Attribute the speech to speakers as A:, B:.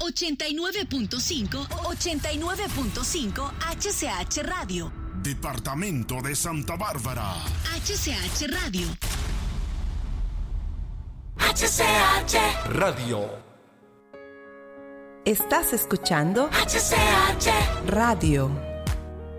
A: 89.5 HCH Radio.
B: Departamento de Santa Bárbara.
A: HCH Radio.
C: HCH
D: Radio.
E: Estás escuchando
C: HCH
E: Radio.